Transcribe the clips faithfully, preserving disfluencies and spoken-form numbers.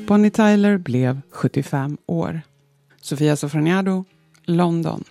Bonnie Tyler blev sjuttiofem år. Sofia Sofroniado, London.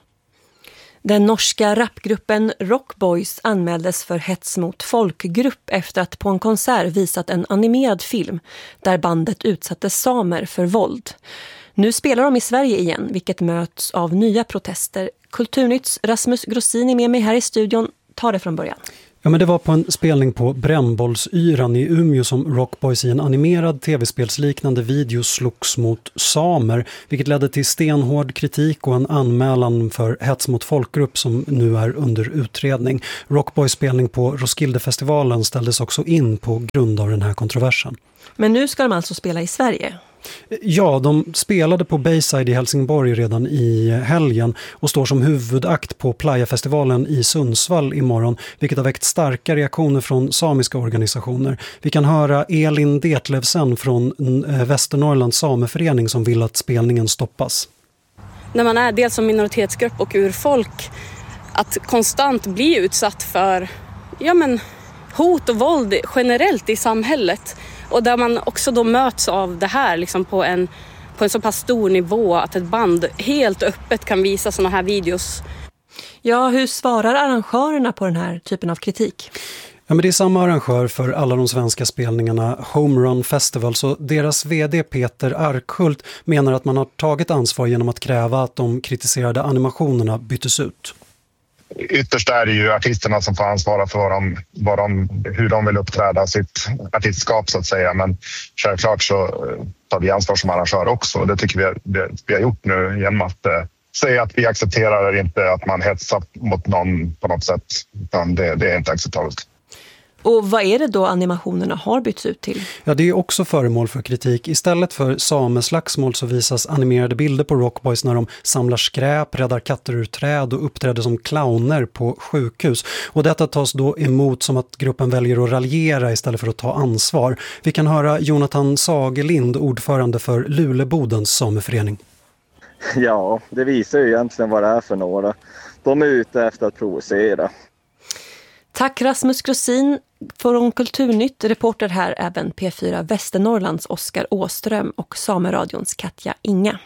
Den norska rapgruppen Rock Boys anmäldes för hets mot folkgrupp efter att på en konsert visat en animerad film där bandet utsatte samer för våld. Nu spelar de i Sverige igen, vilket möts av nya protester. Kulturnytts Rasmus Grossin är med mig här i studion. Ta det från början. Ja, men det var på en spelning på Brännbollsyran i Umeå som Rock Boys i en animerad tv-spelsliknande video slogs mot samer, vilket ledde till stenhård kritik och en anmälan för hets mot folkgrupp som nu är under utredning. Rock Boys spelning på Roskildefestivalen ställdes också in på grund av den här kontroversen. Men nu ska de alltså spela i Sverige? Ja, de spelade på Bayside i Helsingborg redan i helgen och står som huvudakt på Playa-festivalen i Sundsvall imorgon, vilket har väckt starka reaktioner från samiska organisationer. Vi kan höra Elin Detlevsen från Västernorrlands sameförening som vill att spelningen stoppas. När man är dels som minoritetsgrupp och urfolk, att konstant bli utsatt för ja men, hot och våld generellt i samhället. Och där man också då möts av det här liksom på, en, på en så pass stor nivå att ett band helt öppet kan visa såna här videos. Ja, hur svarar arrangörerna på den här typen av kritik? Ja, men det är samma arrangör för alla de svenska spelningarna, Home Run Festival, så deras vd Peter Arkhult menar att man har tagit ansvar genom att kräva att de kritiserade animationerna byttes ut. Ytterst är det ju artisterna som får ansvara för vad de, vad de, hur de vill uppträda sitt artistskap så att säga. Men självklart så tar vi ansvar som arrangör också. Det tycker vi, det, vi har gjort nu genom att eh, säga att vi accepterar inte att man hetsar mot någon på något sätt. Utan det, det är inte acceptabelt. Och vad är det då animationerna har bytts ut till? Ja, det är också föremål för kritik. Istället för sameslagsmål så visas animerade bilder på Rock Boys när de samlar skräp, räddar katter ur träd och uppträder som clowner på sjukhus. Och detta tas då emot som att gruppen väljer att raljera istället för att ta ansvar. Vi kan höra Jonathan Sagelind, ordförande för Lulebodens sameförening. Ja, det visar ju egentligen vad det är för några. De är ute efter att provocera. Tack Rasmus Grossin från Kulturnytt, reporter här även P fyra Västernorrlands Oskar Åström och Sameradions Katja Inga.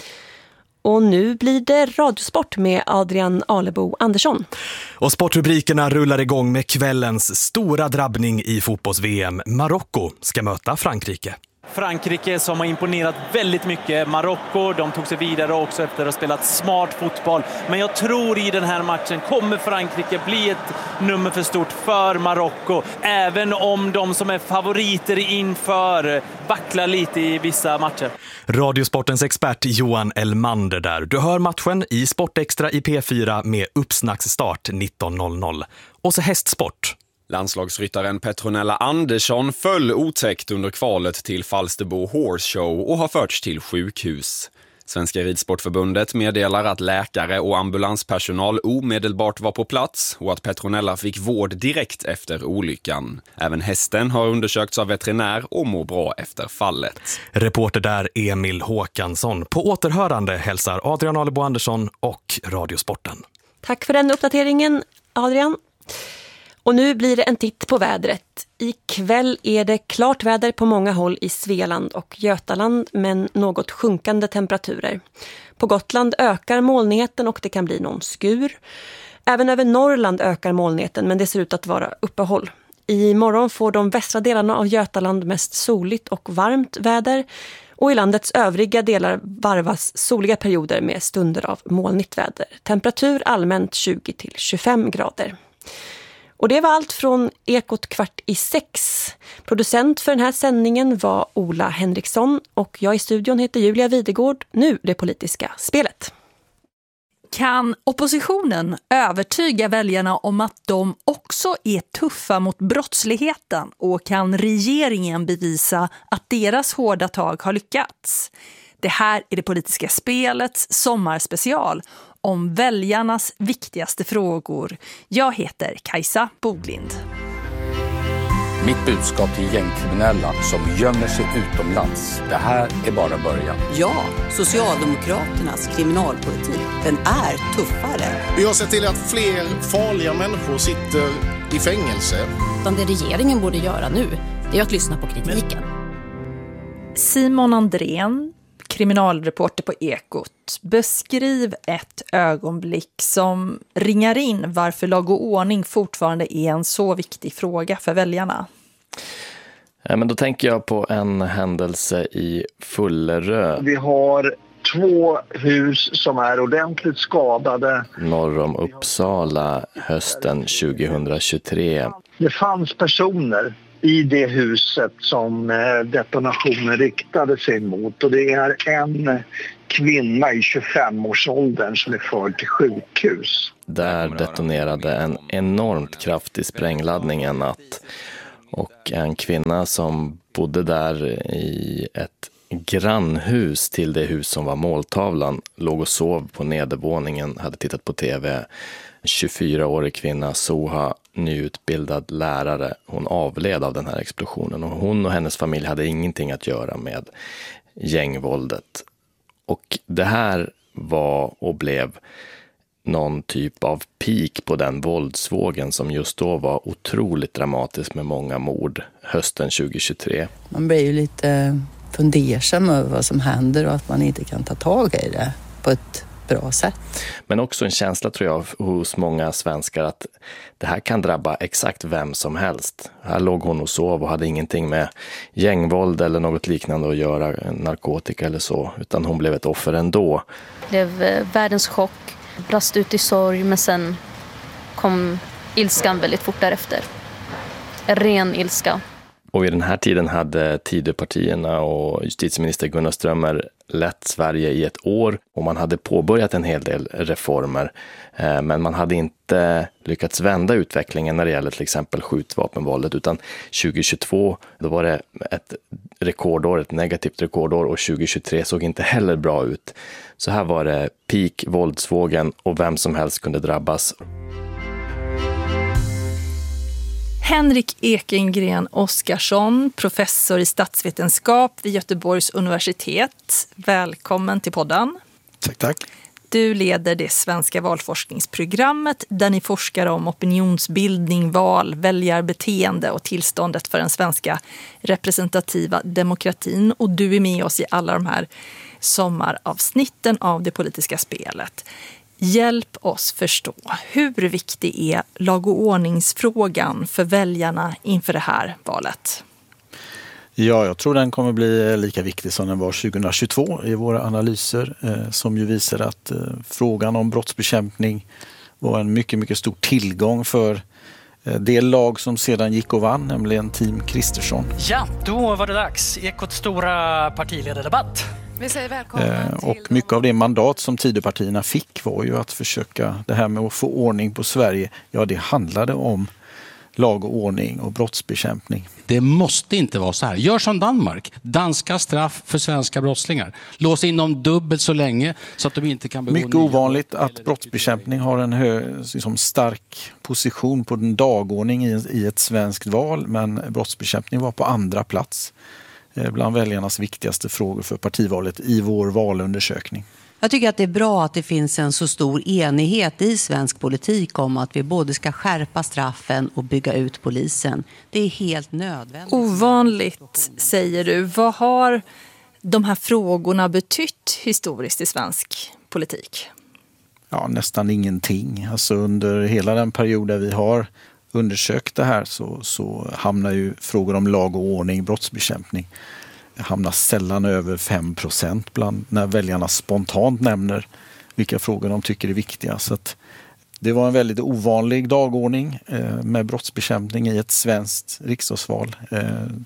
Och nu blir det radiosport med Adrian Alebo Andersson. Och sportrubrikerna rullar igång med kvällens stora drabbning i fotbolls-V M. Marocko ska möta Frankrike. Frankrike som har imponerat väldigt mycket. Marocko, de tog sig vidare också efter att ha spelat smart fotboll. Men jag tror i den här matchen kommer Frankrike bli ett nummer för stort för Marocko. Även om de som är favoriter inför vacklar lite i vissa matcher. Radiosportens expert Johan Elmander där. Du hör matchen i Sportextra i P fyra med uppsnacksstart nitton noll noll. Och så hästsport. Landslagsryttaren Petronella Andersson föll otäckt under kvalet till Falsterbo Horse Show och har förts till sjukhus. Svenska ridsportförbundet meddelar att läkare och ambulanspersonal omedelbart var på plats och att Petronella fick vård direkt efter olyckan. Även hästen har undersökts av veterinär och mår bra efter fallet. Reporter där Emil Håkansson. På återhörande hälsar Adrian Alebo Andersson och Radiosporten. Tack för den uppdateringen, Adrian. Och nu blir det en titt på vädret. Ikväll är det klart väder på många håll i Svealand och Götaland, men något sjunkande temperaturer. På Gotland ökar molnigheten och det kan bli någon skur. Även över Norrland ökar molnigheten, men det ser ut att vara uppehåll. I morgon får de västra delarna av Götaland mest soligt och varmt väder. Och i landets övriga delar varvas soliga perioder med stunder av molnigt väder. Temperatur allmänt tjugo till tjugofem grader. Och det var allt från Ekot kvart i sex. Producent för den här sändningen var Ola Henriksson och jag i studion heter Julia Videgård. Nu det politiska spelet. Kan oppositionen övertyga väljarna om att de också är tuffa mot brottsligheten och kan regeringen bevisa att deras hårda tag har lyckats? Det här är det politiska spelets sommarspecial om väljarnas viktigaste frågor. Jag heter Kajsa Boglind. Mitt budskap till gängkriminella som gömmer sig utomlands. Det här är bara början. Ja, Socialdemokraternas kriminalpolitik, den är tuffare. Vi har sett till att fler farliga människor sitter i fängelse. Det regeringen borde göra nu, det är att lyssna på kritiken. Simon Andrén, kriminalreporter på Ekot. Beskriv ett ögonblick som ringar in varför lag och ordning fortfarande är en så viktig fråga för väljarna. Ja, men då tänker jag på en händelse i Fullerö. Vi har två hus som är ordentligt skadade. Norr om Uppsala hösten tjugohundratjugotre. Det fanns personer i det huset som detonationen riktade sig mot. Och det är en kvinna i tjugofem-årsåldern som är förd till sjukhus. Där detonerade en enormt kraftig sprängladdning en natt. Och en kvinna som bodde där i ett grannhus till det hus som var måltavlan låg och sov på nedervåningen, hade tittat på tv. tjugofyraårig kvinna, Soha, nyutbildad lärare. Hon avled av den här explosionen och hon och hennes familj hade ingenting att göra med gängvåldet. Och det här var och blev någon typ av peak på den våldsvågen som just då var otroligt dramatisk med många mord hösten tjugohundratjugotre. Man blir ju lite fundersam över vad som händer och att man inte kan ta tag i det på ett bra sätt. Men också en känsla tror jag hos många svenskar att det här kan drabba exakt vem som helst. Här låg hon och sov och hade ingenting med gängvåld eller något liknande att göra, narkotika eller så, utan hon blev ett offer ändå. Det blev världens chock, brast ut i sorg, men sen kom ilskan väldigt fort därefter. En ren ilska. Och vid den här tiden hade Tidöpartierna och justitieminister Gunnar Strömmer lett Sverige i ett år och man hade påbörjat en hel del reformer. Men man hade inte lyckats vända utvecklingen när det gäller till exempel skjutvapenvåldet, utan tjugohundratjugotvå då var det ett rekordår, ett negativt rekordår, och tjugohundratjugotre såg inte heller bra ut. Så här var det peak våldsvågen och vem som helst kunde drabbas. Henrik Ekengren Oskarsson, professor i statsvetenskap vid Göteborgs universitet. Välkommen till podden. Tack, tack. Du leder det svenska valforskningsprogrammet där ni forskar om opinionsbildning, val, väljarbeteende och tillståndet för den svenska representativa demokratin. Och du är med oss i alla de här sommaravsnitten av det politiska spelet. Hjälp oss förstå, hur viktig är lag- och ordningsfrågan för väljarna inför det här valet? Ja, jag tror den kommer bli lika viktig som den var tjugohundratjugotvå i våra analyser eh, som ju visar att eh, frågan om brottsbekämpning var en mycket, mycket stor tillgång för eh, det lag som sedan gick och vann, nämligen Team Kristersson. Ja, då var det dags. Ekots stora partiledardebatt. Vi säger välkomna till... Och mycket av det mandat som Tidöpartierna fick var ju att försöka, det här med att få ordning på Sverige, ja det handlade om lag och ordning och brottsbekämpning. Det måste inte vara så här. Gör som Danmark. Danska straff för svenska brottslingar. Lås in dem dubbelt så länge så att de inte kan begå. Mycket ovanligt att brottsbekämpning har en hög, liksom stark position på den dagordning i, i ett svenskt val, men brottsbekämpning var på andra plats bland väljarnas viktigaste frågor för partivalet i vår valundersökning. Jag tycker att det är bra att det finns en så stor enighet i svensk politik om att vi både ska skärpa straffen och bygga ut polisen. Det är helt nödvändigt. Ovanligt, säger du. Vad har de här frågorna betytt historiskt i svensk politik? Ja, nästan ingenting. Alltså under hela den period där vi har undersökt det här så, så hamnar ju frågor om lag och ordning, brottsbekämpning hamnar sällan över fem procent bland när väljarna spontant nämner vilka frågor de tycker är viktiga. Så att det var en väldigt ovanlig dagordning eh, med brottsbekämpning i ett svenskt riksdagsval. Eh,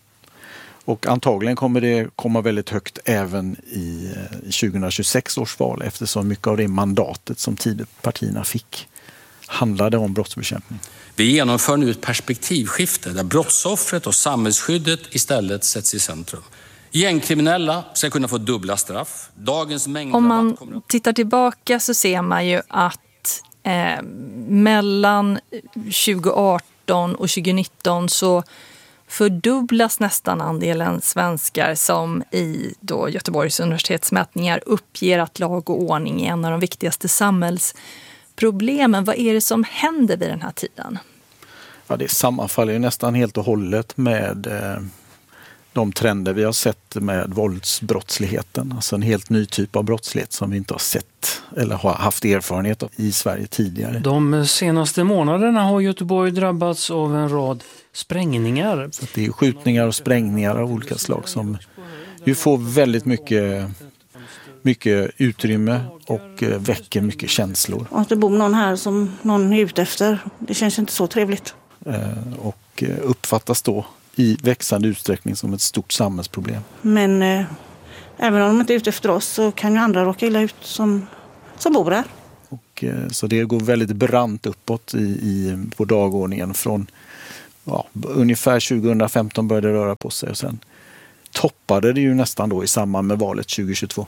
och antagligen kommer det komma väldigt högt även i, i tjugohundratjugosex års val, eftersom mycket av det mandatet som Tidöpartierna fick handlade om brottsbekämpning. Vi genomför nu ett perspektivskifte där brottsoffret och samhällsskyddet istället sätts i centrum. Gängkriminella ska kunna få dubbla straff. Dagens mängd... Om man tittar tillbaka så ser man ju att eh, mellan tjugoarton och tjugonitton så fördubblas nästan andelen svenskar som i då Göteborgs universitetsmätningar uppger att lag och ordning är en av de viktigaste samhällsproblemen. Vad är det som händer vid den här tiden? Ja, det sammanfaller ju nästan helt och hållet med eh, de trender vi har sett med våldsbrottsligheten. Alltså en helt ny typ av brottslighet som vi inte har sett eller har haft erfarenhet av i Sverige tidigare. De senaste månaderna har Göteborg drabbats av en rad sprängningar. Så det är skjutningar och sprängningar av olika slag som ju får väldigt mycket, mycket utrymme och väcker mycket känslor. Att det bor någon här som någon är ute efter, det känns inte så trevligt. Och uppfattas då i växande utsträckning som ett stort samhällsproblem. Men eh, även om de inte är ute efter oss så kan ju andra råka illa ut som, som bor där. Och, eh, så det går väldigt brant uppåt i, i, på dagordningen. Från ja, ungefär tjugohundrafemton började det röra på sig och sen toppade det ju nästan då i samband med valet tjugohundratjugotvå.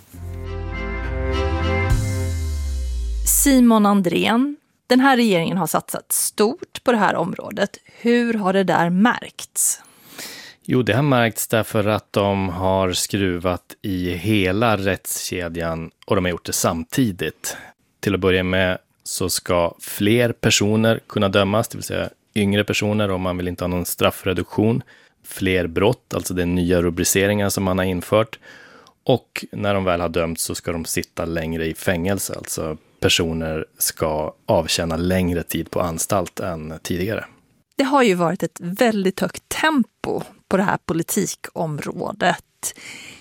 Simon Andrén, den här regeringen har satsat stort på det här området. Hur har det där märkts? Jo, det har märkts därför att de har skruvat i hela rättskedjan och de har gjort det samtidigt. Till att börja med så ska fler personer kunna dömas, det vill säga yngre personer om man vill inte ha någon straffreduktion. Fler brott, alltså det är nya rubriceringar som man har infört. Och när de väl har dömts så ska de sitta längre i fängelse, alltså personer ska avtjäna längre tid på anstalt än tidigare. Det har ju varit ett väldigt högt tempo på det här politikområdet.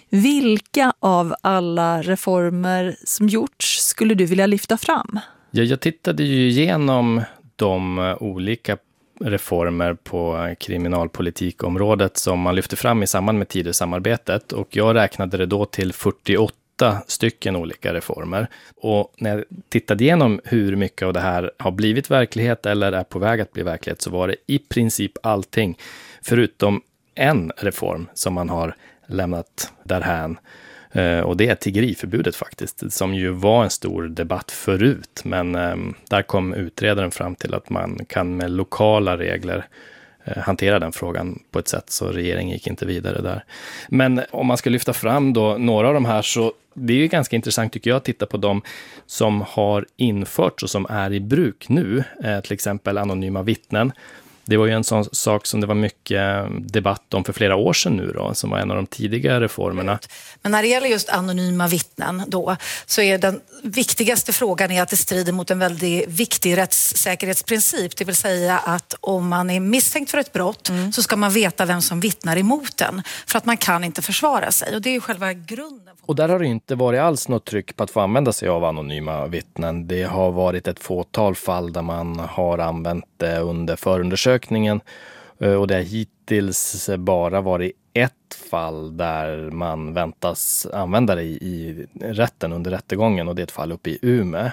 Vilka av alla reformer som gjorts skulle du vilja lyfta fram? Ja, jag tittade ju igenom de olika reformer på kriminalpolitikområdet som man lyfte fram i samband med Tidösamarbetet och jag räknade det då till fyrtioåtta stycken olika reformer. Och när jag tittade igenom hur mycket av det här har blivit verklighet eller är på väg att bli verklighet så var det i princip allting förutom en reform som man har lämnat därhän. Och det är tiggeriförbudet faktiskt, som ju var en stor debatt förut. Men där kom utredaren fram till att man kan med lokala regler hantera den frågan på ett sätt så regeringen gick inte vidare där. Men om man ska lyfta fram då några av de här så det är ju ganska intressant tycker jag att titta på de som har införts och som är i bruk nu. Till exempel anonyma vittnen. Det var ju en sån sak som det var mycket debatt om för flera år sedan nu då, som var en av de tidiga reformerna. Men när det gäller just anonyma vittnen då, så är den viktigaste frågan är att det strider mot en väldigt viktig rättssäkerhetsprincip. Det vill säga att om man är misstänkt för ett brott mm. så ska man veta vem som vittnar emot den. För att man kan inte försvara sig. Och det är ju själva grunden. Och där har det inte varit alls något tryck på att få använda sig av anonyma vittnen. Det har varit ett fåtal fall där man har använt det under förundersökningen. Och det har hittills bara varit ett fall där man väntas använda det i, i rätten under rättegången och det är ett fall uppe i Umeå.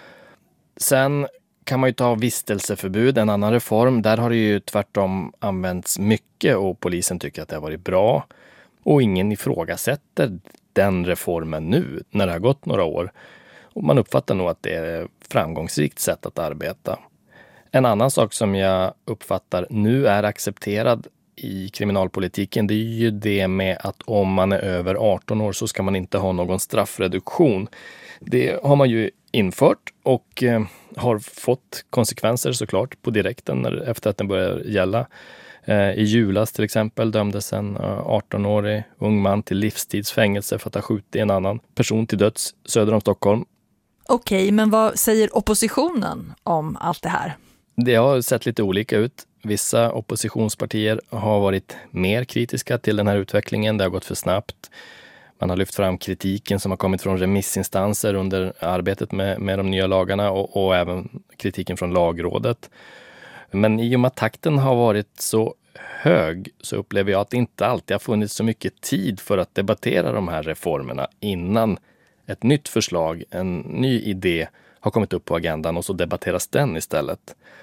Sen kan man ju ta vistelseförbud, en annan reform. Där har det ju tvärtom använts mycket och polisen tycker att det har varit bra. Och ingen ifrågasätter den reformen nu när det har gått några år. Och man uppfattar nog att det är ett framgångsrikt sätt att arbeta. En annan sak som jag uppfattar nu är accepterad i kriminalpolitiken, det är ju det med att om man är över arton år så ska man inte ha någon straffreduktion. Det har man ju infört och eh, har fått konsekvenser såklart på direkten när, efter att den börjar gälla. Eh, I julas till exempel dömdes en arton-årig ung man till livstidsfängelse för att ha skjutit en annan person till döds söder om Stockholm. Okej, men vad säger oppositionen om allt det här? Det har sett lite olika ut. Vissa oppositionspartier har varit mer kritiska till den här utvecklingen. Det har gått för snabbt. Man har lyft fram kritiken som har kommit från remissinstanser under arbetet med, med de nya lagarna och, och även kritiken från lagrådet. Men i och med att takten har varit så hög så upplever jag att det inte alltid har funnits så mycket tid för att debattera de här reformerna innan ett nytt förslag, en ny idé har kommit upp på agendan och så debatteras den istället.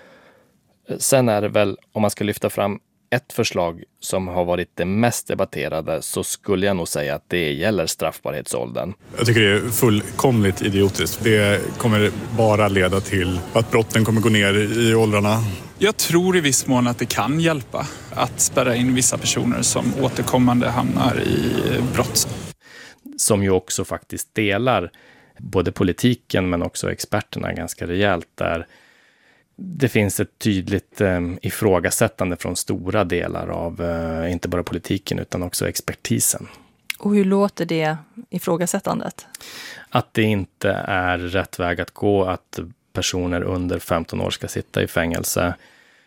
Sen är det väl, om man ska lyfta fram ett förslag som har varit det mest debatterade så skulle jag nog säga att det gäller straffbarhetsåldern. Jag tycker det är fullkomligt idiotiskt. Det kommer bara leda till att brotten kommer gå ner i åldrarna. Jag tror i viss mån att det kan hjälpa att spärra in vissa personer som återkommande hamnar i brott. Som ju också faktiskt delar både politiken men också experterna ganska rejält där. Det finns ett tydligt eh, ifrågasättande från stora delar av eh, inte bara politiken utan också expertisen. Och hur låter det ifrågasättandet? Att det inte är rätt väg att gå att personer under femton år ska sitta i fängelse.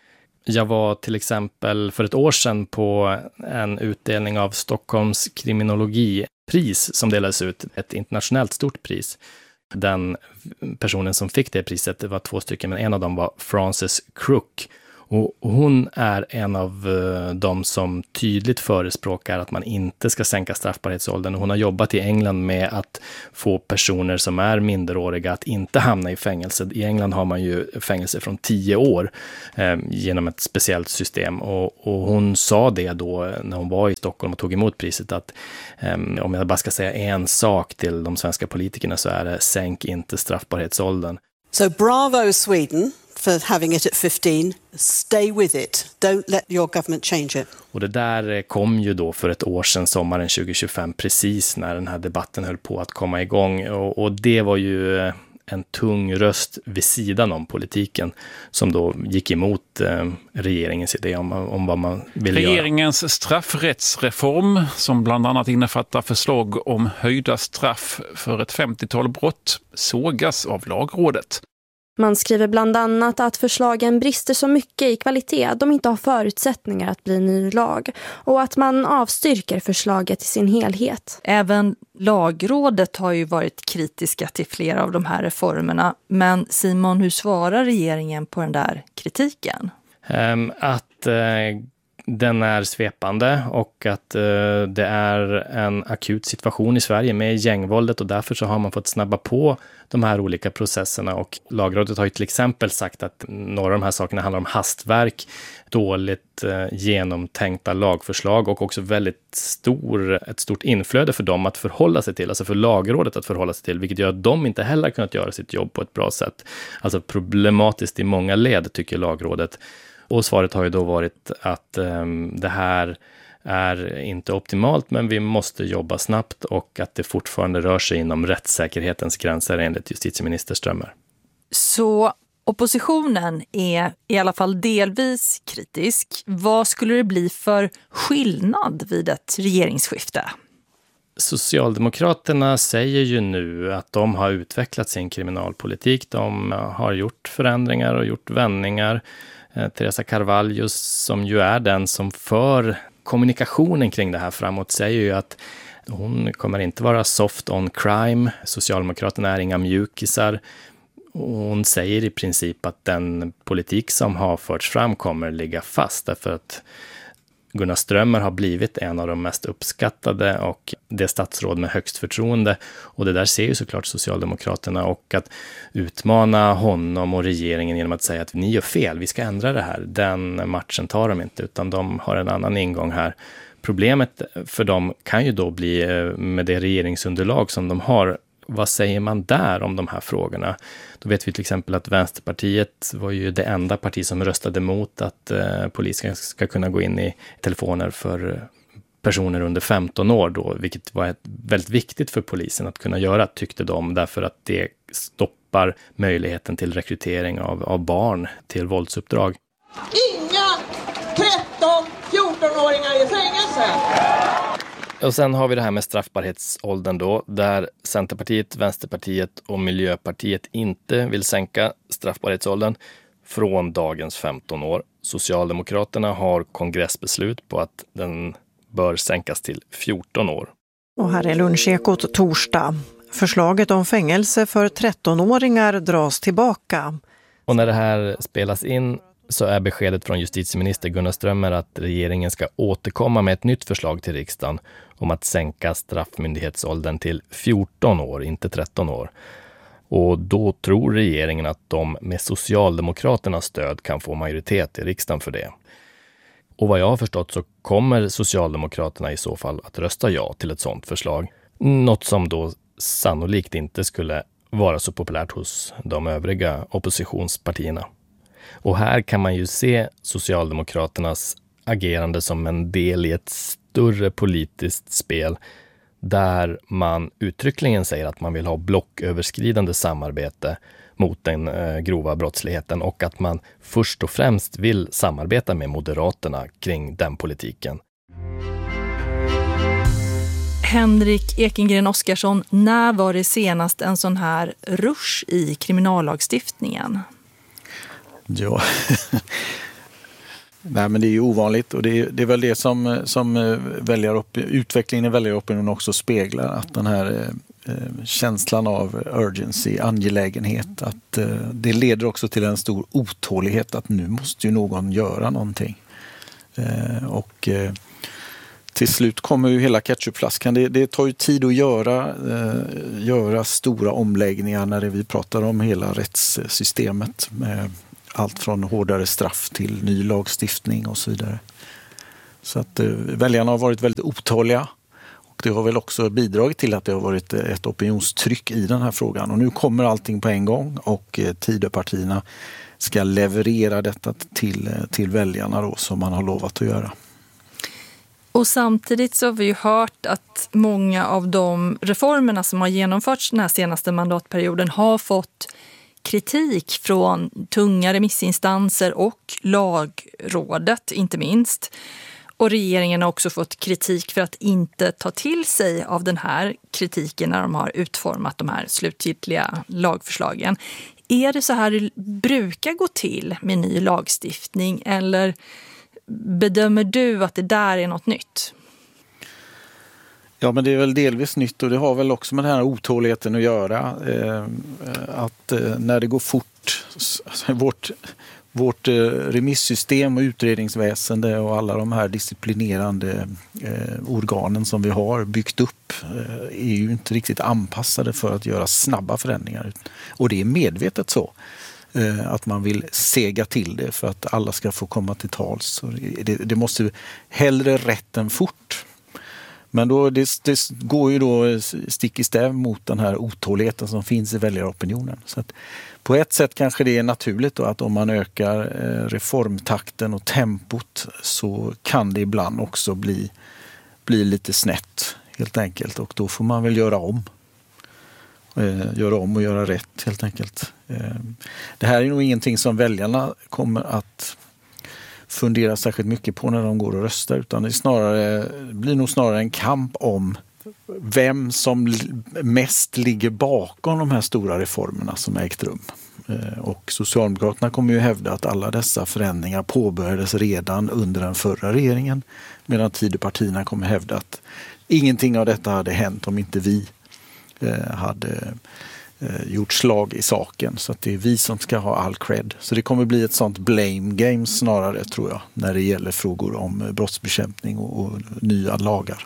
Jag var till exempel för ett år sedan på en utdelning av Stockholms kriminologipris som delades ut, ett internationellt stort pris. Den personen som fick det priset, det var två stycken, men en av dem var Frances Crook. Och hon är en av de som tydligt förespråkar att man inte ska sänka straffbarhetsåldern. Hon har jobbat i England med att få personer som är minderåriga att inte hamna i fängelse. I England har man ju fängelse från tio år eh, genom ett speciellt system. Och, och hon sa det då när hon var i Stockholm och tog emot priset att eh, om jag bara ska säga en sak till de svenska politikerna så är det: sänk inte straffbarhetsåldern. So bravo Sweden for having it at fifteen. Stay with it. Don't let your government change it. Och det där kom ju då för ett år sedan, sommaren tjugo tjugofem, precis när den här debatten höll på att komma igång. Och, och det var ju en tung röst vid sidan om politiken som då gick emot eh, regeringens idé om, om vad man ville göra. Regeringens straffrättsreform som bland annat innefattar förslag om höjda straff för ett femtiotal brott sågas av Lagrådet. Man skriver bland annat att förslagen brister så mycket i kvalitet att de inte har förutsättningar att bli ny lag och att man avstyrker förslaget i sin helhet. Även Lagrådet har ju varit kritiska till flera av de här reformerna. Men Simon, hur svarar regeringen på den där kritiken? Um, att... Uh... Den är svepande och att uh, det är en akut situation i Sverige med gängvåldet och därför så har man fått snabba på de här olika processerna. Och Lagrådet har ju till exempel sagt att några av de här sakerna handlar om hastverk, dåligt uh, genomtänkta lagförslag och också väldigt stor, ett stort inflöde för dem att förhålla sig till, alltså för Lagrådet att förhålla sig till, vilket gör att de inte heller kunnat göra sitt jobb på ett bra sätt. Alltså problematiskt i många led, tycker Lagrådet. Och svaret har ju då varit att um, det här är inte optimalt, men vi måste jobba snabbt och att det fortfarande rör sig inom rättssäkerhetens gränser enligt justitieminister Strömmer. Så oppositionen är i alla fall delvis kritisk. Vad skulle det bli för skillnad vid ett regeringsskifte? Socialdemokraterna säger ju nu att de har utvecklat sin kriminalpolitik. De har gjort förändringar och gjort vändningar. Teresa Carvalho, som ju är den som för kommunikationen kring det här framåt, säger ju att hon kommer inte vara soft on crime. Socialdemokraterna är inga mjukisar. Hon säger i princip att den politik som har förts fram kommer ligga fast därför att Gunnar Strömmer har blivit en av de mest uppskattade och det statsråd med högst förtroende. Och det där ser ju såklart Socialdemokraterna, och att utmana honom och regeringen genom att säga att ni gör fel, vi ska ändra det här. Den matchen tar de inte, utan de har en annan ingång här. Problemet för dem kan ju då bli med det regeringsunderlag som de har. Vad säger man där om de här frågorna? Då vet vi till exempel att Vänsterpartiet var ju det enda parti som röstade mot att eh, polisen ska kunna gå in i telefoner för personer under femton år då, vilket var ett, väldigt viktigt för polisen att kunna göra, tyckte de, därför att det stoppar möjligheten till rekrytering av, av barn till våldsuppdrag. Inga tretton fjorton-åringar i fängelse! Och sen har vi det här med straffbarhetsåldern då, där Centerpartiet, Vänsterpartiet och Miljöpartiet inte vill sänka straffbarhetsåldern från dagens femton år. Socialdemokraterna har kongressbeslut på att den bör sänkas till fjorton år. Och här är Lunchekot torsdag. Förslaget om fängelse för tretton-åringar dras tillbaka. Och när det här spelas in så är beskedet från justitieminister Gunnar Strömmer att regeringen ska återkomma med ett nytt förslag till riksdagen om att sänka straffmyndighetsåldern till fjorton år, inte tretton år. Och då tror regeringen att de med Socialdemokraternas stöd kan få majoritet i riksdagen för det. Och vad jag har förstått så kommer Socialdemokraterna i så fall att rösta ja till ett sådant förslag. Något som då sannolikt inte skulle vara så populärt hos de övriga oppositionspartierna. Och här kan man ju se Socialdemokraternas agerande som en del i ett större politiskt spel där man uttryckligen säger att man vill ha blocköverskridande samarbete mot den eh, grova brottsligheten och att man först och främst vill samarbeta med Moderaterna kring den politiken. Henrik Ekengren Oskarsson, när var det senast en sån här rush i kriminallagstiftningen? Ja, nej men det är ju ovanligt och det är, det är väl det som, som väljer upp, utvecklingen i väljaropinionen också speglar, att den här eh, känslan av urgency, angelägenhet, att eh, det leder också till en stor otålighet att nu måste ju någon göra någonting. Eh, och eh, till slut kommer ju hela ketchupflaskan. Det, det tar ju tid att göra, eh, göra stora omläggningar när vi pratar om hela rättssystemet med allt från hårdare straff till ny lagstiftning och så vidare. Så att eh, väljarna har varit väldigt otåliga och det har väl också bidragit till att det har varit ett opinionstryck i den här frågan. Och nu kommer allting på en gång och eh, Tidöpartierna ska leverera detta till, till väljarna då, som man har lovat att göra. Och samtidigt så har vi ju hört att många av de reformerna som har genomförts den här senaste mandatperioden har fått kritik från tunga remissinstanser och lagrådet inte minst. Och regeringen har också fått kritik för att inte ta till sig av den här kritiken när de har utformat de här slutgiltiga lagförslagen. Är det så här det brukar gå till med ny lagstiftning eller bedömer du att det där är något nytt? Ja, men det är väl delvis nytt och det har väl också med den här otåligheten att göra. Eh, att eh, när det går fort, vårt, vårt eh, remissystem och utredningsväsende och alla de här disciplinerande eh, organen som vi har byggt upp eh, är ju inte riktigt anpassade för att göra snabba förändringar. Och det är medvetet så. Att man vill sega till det för att alla ska få komma till tals. Det, det måste hellre rätt än fort. Men då, det, det går ju då stick i stäv mot den här otåligheten som finns i väljaropinionen. Så att på ett sätt kanske det är naturligt då att om man ökar reformtakten och tempot så kan det ibland också bli, bli lite snett helt enkelt. Och då får man väl göra om. Göra om och göra rätt helt enkelt. Det här är nog ingenting som väljarna kommer att fundera särskilt mycket på när de går och röstar, utan det, är snarare, det blir nog snarare en kamp om vem som mest ligger bakom de här stora reformerna som ägt rum. Och Socialdemokraterna kommer ju hävda att alla dessa förändringar påbörjades redan under den förra regeringen, medan Tidöpartierna kommer hävda att ingenting av detta hade hänt om inte vi hade gjort slag i saken, så att det är vi som ska ha all cred. Så det kommer bli ett sånt blame game snarare, tror jag, när det gäller frågor om brottsbekämpning och, och nya lagar.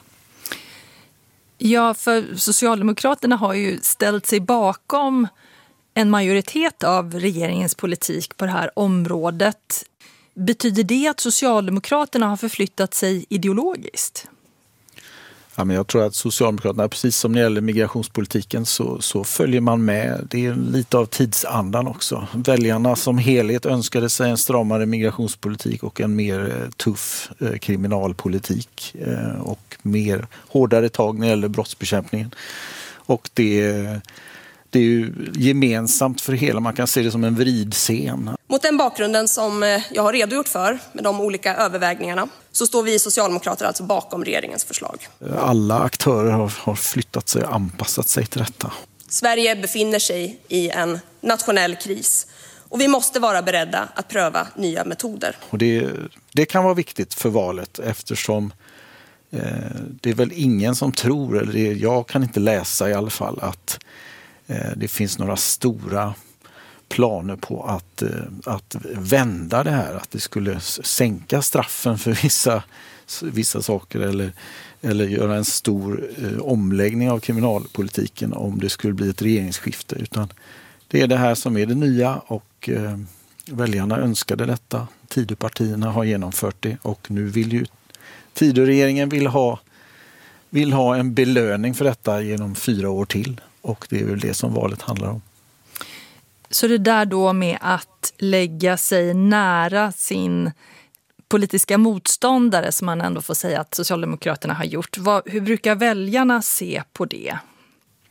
Ja, för Socialdemokraterna har ju ställt sig bakom en majoritet av regeringens politik på det här området. Betyder det att Socialdemokraterna har förflyttat sig ideologiskt? Ja, men jag tror att Socialdemokraterna, precis som när det gäller migrationspolitiken, så, så följer man med. Det är lite av tidsandan också. Väljarna som helhet önskade sig en stramare migrationspolitik och en mer tuff eh, kriminalpolitik eh, och mer hårdare tag när det gäller brottsbekämpningen. Och det, det är ju gemensamt för hela, man kan se det som en vridscen. Mot den bakgrunden som jag har redogjort för med de olika övervägningarna så står vi socialdemokrater alltså bakom regeringens förslag. Alla aktörer har, har flyttat sig och anpassat sig till detta. Sverige befinner sig i en nationell kris och vi måste vara beredda att pröva nya metoder. Och det, det kan vara viktigt för valet eftersom eh, det är väl ingen som tror, eller det, jag kan inte läsa i alla fall, att eh, det finns några stora planer på att, att vända det här, att det skulle sänka straffen för vissa, vissa saker eller, eller göra en stor eh, omläggning av kriminalpolitiken om det skulle bli ett regeringsskifte, utan det är det här som är det nya och eh, väljarna önskade detta. Tidöpartierna har genomfört det och nu vill ju Tidöregeringen vill ha, vill ha en belöning för detta genom fyra år till och det är väl det som valet handlar om. Så det där då med att lägga sig nära sin politiska motståndare, som man ändå får säga att Socialdemokraterna har gjort. Vad, hur brukar väljarna se på det?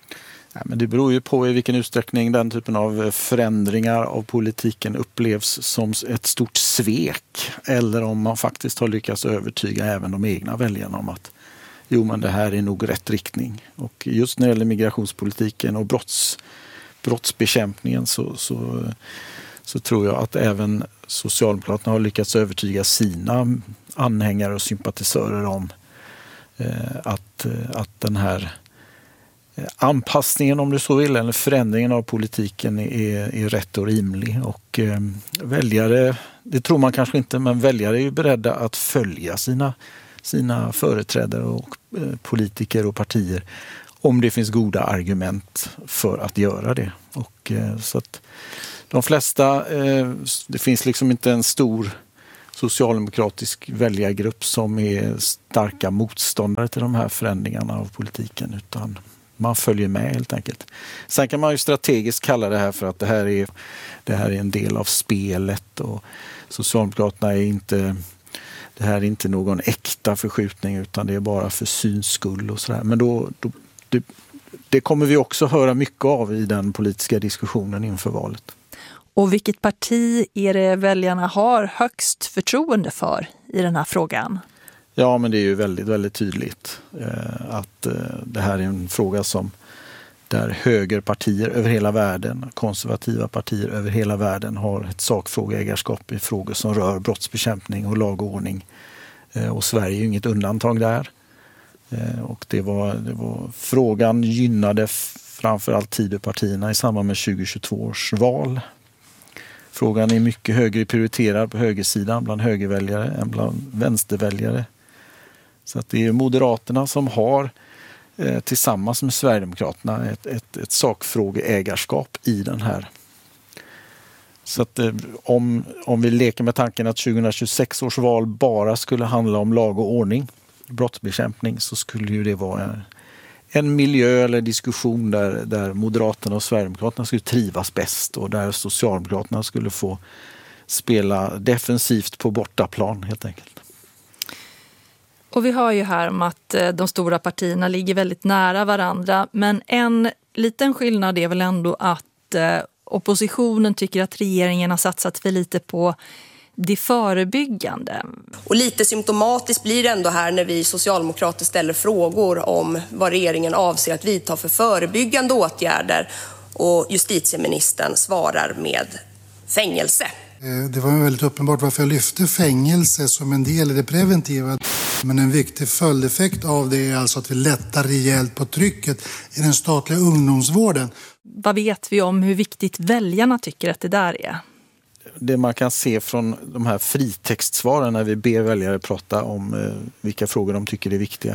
Ja, men det beror ju på i vilken utsträckning den typen av förändringar av politiken upplevs som ett stort svek, eller om man faktiskt har lyckats övertyga även de egna väljarna om att jo, men det här är nog rätt riktning. Och just när det gäller migrationspolitiken och brotts, brottsbekämpningen så, så, så tror jag att även Socialdemokraterna har lyckats övertyga sina anhängare och sympatisörer om eh, att, att den här anpassningen, om du så vill, eller förändringen av politiken är, är rätt och rimlig. Och eh, väljare, det tror man kanske inte, men väljare är ju beredda att följa sina, sina företrädare och eh, politiker och partier om det finns goda argument för att göra det. Och eh, så att de flesta, eh, det finns liksom inte en stor socialdemokratisk väljargrupp som är starka motståndare till de här förändringarna av politiken, utan man följer med helt enkelt. Sen kan man ju strategiskt kalla det här för att det här är, det här är en del av spelet, och Socialdemokraterna är inte, det här är inte någon äkta förskjutning utan det är bara för syns skull och sådär. Men då, då det, det kommer vi också höra mycket av i den politiska diskussionen inför valet. Och vilket parti är det väljarna har högst förtroende för i den här frågan? Ja, men det är ju väldigt, väldigt tydligt eh, att eh, det här är en fråga som där högerpartier över hela världen, konservativa partier över hela världen har ett sakfrågeägarskap i frågor som rör brottsbekämpning och lag och ordning. Eh, och Sverige är ju inget undantag där. Eh, och det var, det var, frågan gynnade framförallt Tidöpartierna i samband med tjugohundratjugotvå års val. Frågan är mycket högre prioriterad på högersidan bland högerväljare än bland vänsterväljare. Så att det är Moderaterna som har eh, tillsammans med Sverigedemokraterna ett, ett, ett sakfrågeägarskap i den här. Så att eh, om, om vi leker med tanken att tjugohundratjugosex års val bara skulle handla om lag och ordning, brottsbekämpning, så skulle ju det vara en, en miljö eller diskussion där, där Moderaterna och Sverigedemokraterna skulle trivas bäst och där Socialdemokraterna skulle få spela defensivt på bortaplan helt enkelt. Och vi hör ju här om att de stora partierna ligger väldigt nära varandra, men en liten skillnad är väl ändå att oppositionen tycker att regeringen har satsat för lite på det förebyggande. Och lite symptomatiskt blir det ändå här när vi socialdemokrater ställer frågor om vad regeringen avser att vidta för förebyggande åtgärder, och justitieministern svarar med fängelse. Det var väldigt uppenbart varför jag lyfte fängelse som en del i det preventiva. Men en viktig följdeffekt av det är alltså att vi lättar rejält på trycket i den statliga ungdomsvården. Vad vet vi om hur viktigt väljarna tycker att det där är? Det man kan se från de här fritextsvaren när vi ber väljare prata om eh, vilka frågor de tycker är viktiga,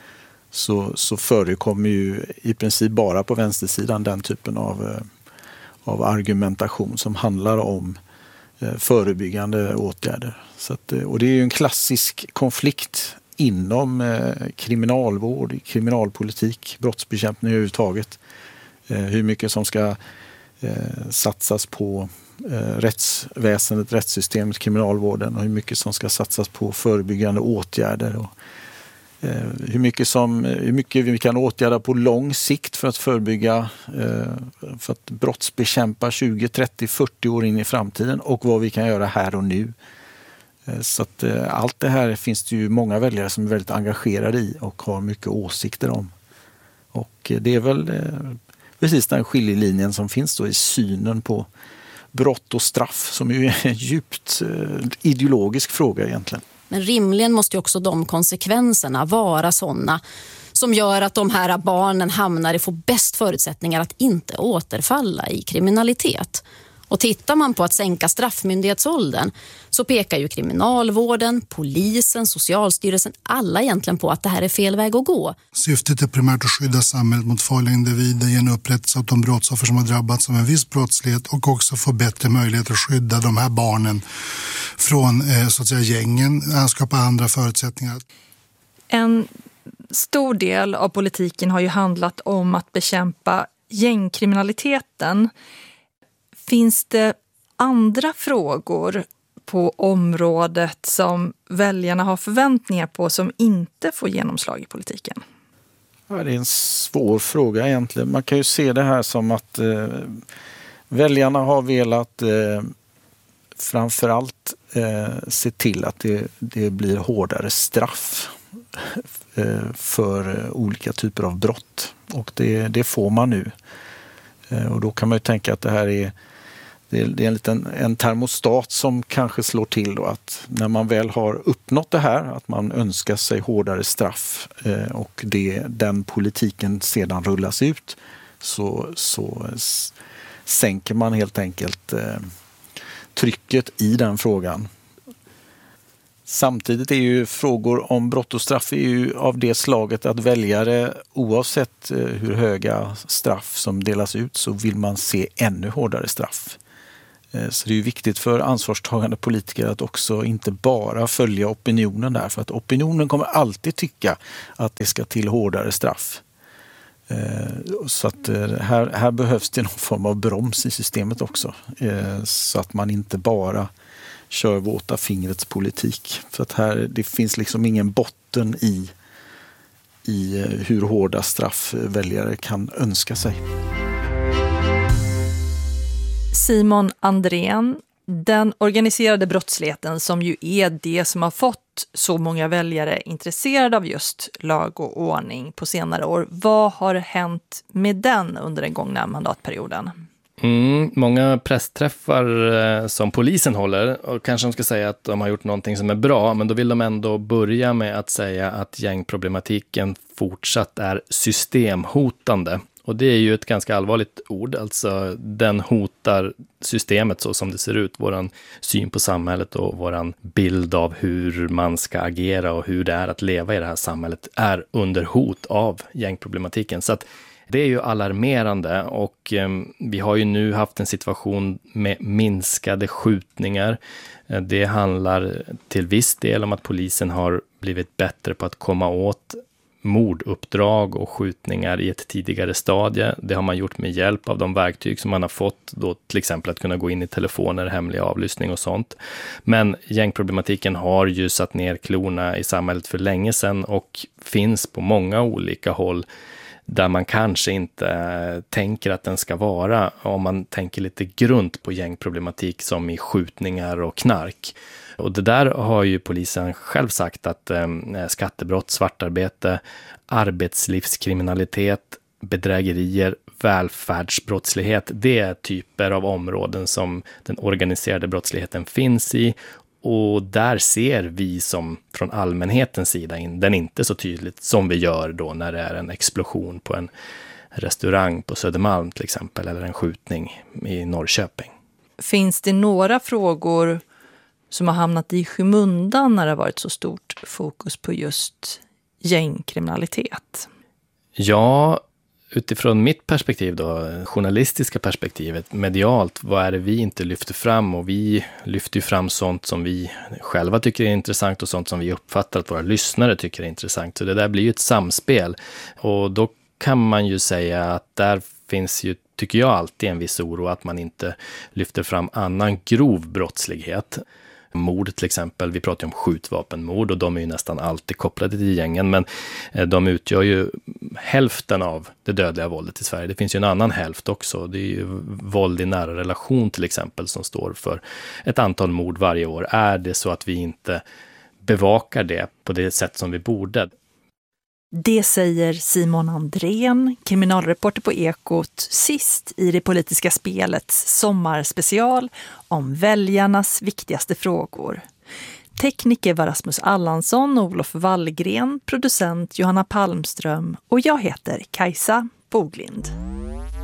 så, så förekommer ju i princip bara på vänstersidan den typen av, eh, av argumentation som handlar om eh, förebyggande åtgärder. Så att, eh, och det är ju en klassisk konflikt inom eh, kriminalvård, kriminalpolitik, brottsbekämpning överhuvudtaget. Eh, hur mycket som ska eh, satsas på rättsväsendet, rättssystemet, kriminalvården, och hur mycket som ska satsas på förebyggande åtgärder och eh, hur mycket som hur mycket vi kan åtgärda på lång sikt för att förebygga eh, för att brottsbekämpa tjugo, trettio, fyrtio år in i framtiden, och vad vi kan göra här och nu. Eh, så att eh, allt det här finns det ju många väljare som är väldigt engagerade i och har mycket åsikter om. Och eh, det är väl eh, precis den skiljelinjen som finns då i synen på brott och straff, som ju är en djupt eh, ideologisk fråga egentligen. Men rimligen måste ju också de konsekvenserna vara sådana som gör att de här barnen hamnar i får bäst förutsättningar att inte återfalla i kriminalitet. Och tittar man på att sänka straffmyndighetsåldern så pekar ju kriminalvården, polisen, Socialstyrelsen, alla egentligen på att det här är fel väg att gå. Syftet är primärt att skydda samhället mot farliga individer, ge en upprättelse åt de brottsoffer som har drabbats av en viss brottslighet och också få bättre möjligheter att skydda de här barnen från eh, så att säga gängen, skapa andra förutsättningar. En stor del av politiken har ju handlat om att bekämpa gängkriminaliteten. Finns det andra frågor på området som väljarna har förväntningar på som inte får genomslag i politiken? Ja, det är en svår fråga egentligen. Man kan ju se det här som att eh, väljarna har velat eh, framförallt eh, se till att det, det blir hårdare straff eh, för olika typer av brott. Och det, det får man nu. Eh, och då kan man ju tänka att det här är Det är en liten en termostat som kanske slår till då, att när man väl har uppnått det här, att man önskar sig hårdare straff eh, och det, den politiken sedan rullas ut, så, så s- sänker man helt enkelt eh, trycket i den frågan. Samtidigt är ju frågor om brott och straff är ju av det slaget att väljare, oavsett eh, hur höga straff som delas ut, så vill man se ännu hårdare straff. Så det är ju viktigt för ansvarstagande politiker att också inte bara följa opinionen där. För att opinionen kommer alltid tycka att det ska till hårdare straff. Så att här, här behövs det någon form av broms i systemet också. Så att man inte bara kör våta fingrets politik. För att här, det finns liksom ingen botten i, i hur hårda straff väljare kan önska sig. Simon Andrén, den organiserade brottsligheten som ju är det som har fått så många väljare intresserade av just lag och ordning på senare år. Vad har hänt med den under den gångna mandatperioden? Mm, många pressträffar eh, som polisen håller, och kanske de ska säga att de har gjort någonting som är bra, men då vill de ändå börja med att säga att gängproblematiken fortsatt är systemhotande. Och det är ju ett ganska allvarligt ord, alltså den hotar systemet så som det ser ut, våran syn på samhället och våran bild av hur man ska agera och hur det är att leva i det här samhället är under hot av gängproblematiken. Så att det är ju alarmerande, och eh, vi har ju nu haft en situation med minskade skjutningar. Eh, det handlar till viss del om att polisen har blivit bättre på att komma åt morduppdrag och skjutningar i ett tidigare stadie. Det har man gjort med hjälp av de verktyg som man har fått, då till exempel att kunna gå in i telefoner, hemlig avlyssning och sånt. Men gängproblematiken har ju satt ner klorna i samhället för länge sedan och finns på många olika håll där man kanske inte tänker att den ska vara, om man tänker lite grunt på gängproblematik som i skjutningar och knark. Och det där har ju polisen själv sagt att eh, skattebrott, svartarbete, arbetslivskriminalitet, bedrägerier, välfärdsbrottslighet, det är typer av områden som den organiserade brottsligheten finns i. Och där ser vi som från allmänhetens sida in, den inte så tydligt som vi gör då när det är en explosion på en restaurang på Södermalm till exempel, eller en skjutning i Norrköping. Finns det några frågor som har hamnat i skymundan när det har varit så stort fokus på just gängkriminalitet? Ja, utifrån mitt perspektiv då, journalistiska perspektivet, medialt, vad är det vi inte lyfter fram? Och vi lyfter ju fram sånt som vi själva tycker är intressant och sånt som vi uppfattar att våra lyssnare tycker är intressant. Så det där blir ju ett samspel. Och då kan man ju säga att där finns ju, tycker jag, alltid en viss oro att man inte lyfter fram annan grov brottslighet. Mord till exempel, vi pratar ju om skjutvapenmord och de är ju nästan alltid kopplade till gängen, men de utgör ju hälften av det dödliga våldet i Sverige. Det finns ju en annan hälft också, det är ju våld i nära relation till exempel som står för ett antal mord varje år. Är det så att vi inte bevakar det på det sätt som vi borde? Det säger Simon Andrén, kriminalreporter på Ekot, sist i det politiska spelets sommarspecial om väljarnas viktigaste frågor. Tekniker var Rasmus Allansson och Olof Wallgren, producent Johanna Palmström och jag heter Kajsa Boglind.